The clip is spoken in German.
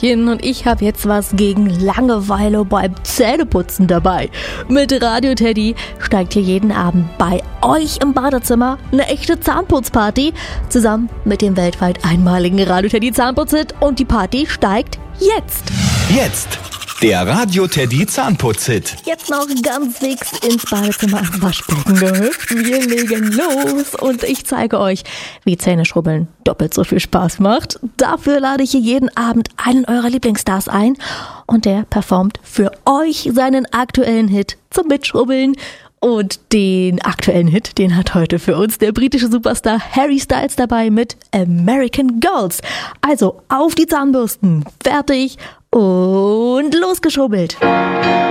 Hallöchen, und ich habe jetzt was gegen Langeweile beim Zähneputzen dabei. Mit Radio Teddy steigt hier jeden Abend bei euch im Badezimmer eine echte Zahnputzparty, zusammen mit dem weltweit einmaligen Radio Teddy Zahnputzhit, und die Party steigt jetzt. Jetzt der Radio Teddy Zahnputzhit. Jetzt noch ganz fix ins Badezimmer ans Waschbecken gehüpft. Wir legen los und ich zeige euch, wie Zähneschrubbeln doppelt so viel Spaß macht. Dafür lade ich hier jeden Abend einen eurer Lieblingsstars ein und der performt für euch seinen aktuellen Hit zum Mitschrubbeln. Und den aktuellen Hit, den hat heute für uns der britische Superstar Harry Styles dabei mit American Girls. Also auf die Zahnbürsten, fertig und losgeschrubbelt.